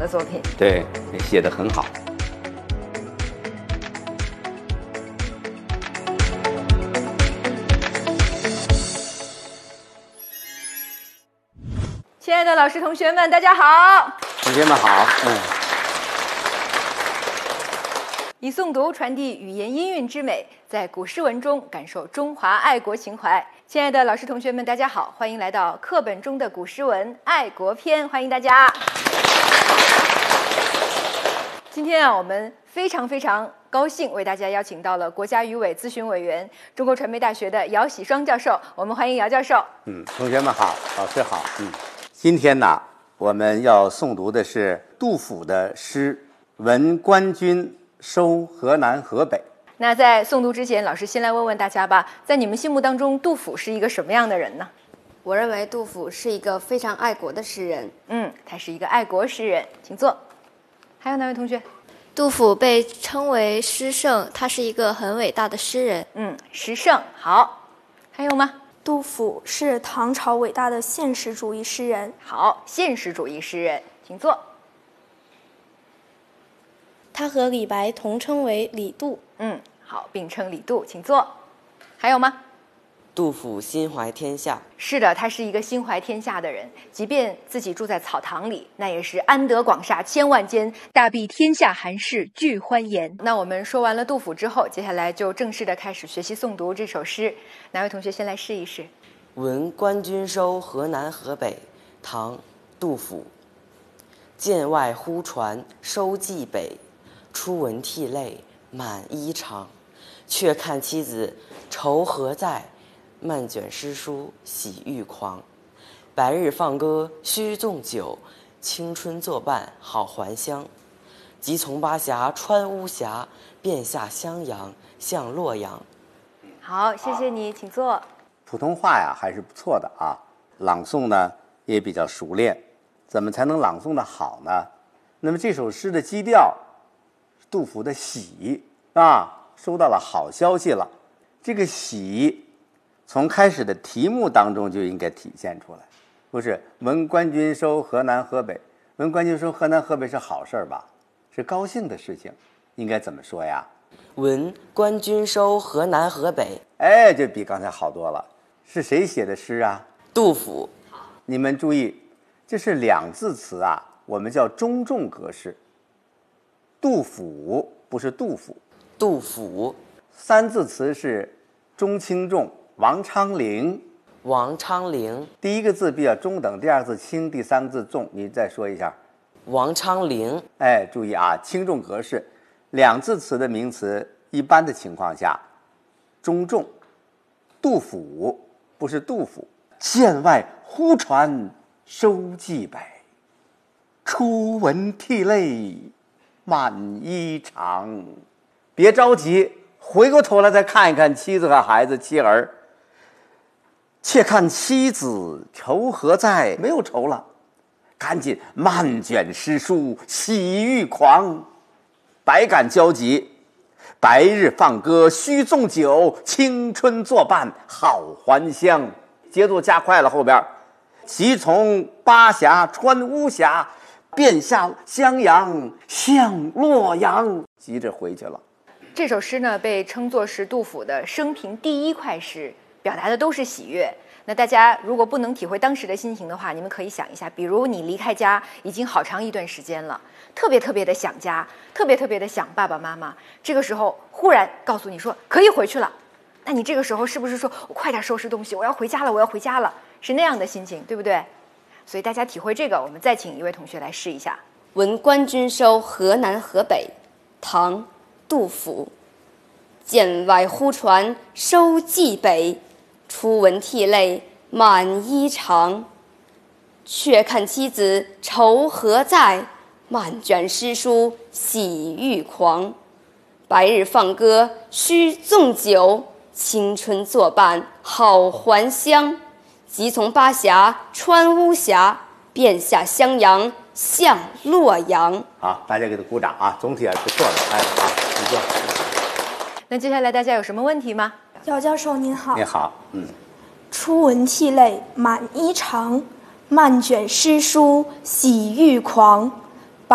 的作品。 对，写得很好。 亲爱的老师、同学们，大家好！ 同学们好。 以诵读传递语言音韵之美，在古诗文中感受中华爱国情怀。亲爱的老师、同学们，大家好，欢迎来到课本中的古诗文爱国篇，欢迎大家。今天我们非常高兴为大家邀请到了国家语委咨询委员、中国传媒大学的姚喜双教授，我们欢迎姚教授。 同学们好，老师好。今天呢，我们要诵读的是杜甫的诗《闻官军收河南河北》。 那在诵读之前，老师先来问问大家吧，在你们心目当中，杜甫是一个什么样的人呢？ 我认为杜甫是一个非常爱国的诗人。 他是一个爱国诗人，请坐。还有哪位同学？ 杜甫被称为诗圣，他是一个很伟大的诗人。 诗圣。好，还有吗？ 杜甫是唐朝伟大的现实主义诗人。 好，现实主义诗人，请坐。 他和李白同称为李杜。 好，并称李杜，请坐。还有吗？ 杜甫心怀天下。 是的，他是一个心怀天下的人，即便自己住在草堂里，那也是安得广厦千万间，大庇天下寒士俱欢颜。那我们说完了杜甫之后，接下来就正式的开始学习诵读这首诗。哪位同学先来试一试？ 闻官军收河南河北，唐·杜甫。剑外忽传收蓟北，初闻涕泪满衣裳。却看妻子愁何在，漫卷诗书喜欲狂。白日放歌须纵酒，青春作伴好还乡。即从巴峡穿巫峡，便下襄阳向洛阳。 好，谢谢你，请坐。 普通话呀还是不错的啊，朗诵呢也比较熟练。怎么才能朗诵的好呢？那么这首诗的基调，杜甫的喜收到了好消息了。这个喜从开始的题目当中就应该体现出来，不是闻官军收河南河北，闻官军收河南河北是好事吧？是高兴的事情，应该怎么说呀？ 闻官军收河南河北。 这比刚才好多了。是谁写的诗啊？ 杜甫。 你们注意，这是两字词啊，我们叫中重格式。杜甫不是杜甫。 杜甫。 三字词是中轻重，王昌龄。 王昌龄。 第一个字比较中等，第二个字轻，第三个字重，你再说一下。 王昌龄。 注意啊，轻重格式。两字词的名词一般的情况下中重。杜甫不是杜甫。剑外忽传收蓟北，初闻涕泪满衣裳。别着急，回过头来再看一看妻子和孩子妻儿。且看妻子愁何在，没有愁了，赶紧漫卷诗书喜欲狂，百感交集。白日放歌须纵酒，青春作伴好还乡。节奏加快了，后边即从巴峡穿巫峡，便下襄阳向洛阳。急着回去了。 这首诗呢，被称作是杜甫的生平第一快诗，表达的都是喜悦。那大家如果不能体会当时的心情的话，你们可以想一下，比如你离开家已经好长一段时间了，特别的想家，特别的想爸爸妈妈，这个时候忽然告诉你说可以回去了，那你这个时候是不是说我快点收拾东西，我要回家了，是那样的心情，对不对？所以大家体会这个，我们再请一位同学来试一下。 闻官军收河南河北，唐·杜甫。剑外忽传收蓟北，初闻涕泪满衣裳。却看妻子愁何在，漫卷诗书喜欲狂。白日放歌须纵酒，青春作伴好还乡。即从巴峡穿巫峡，便下襄阳向洛阳。 好，大家给他鼓掌啊！总体还是不错的。你坐。 那接下来大家有什么问题吗？ 姚教授您好。 你好。 初闻涕泪满衣裳，漫卷诗书喜欲狂。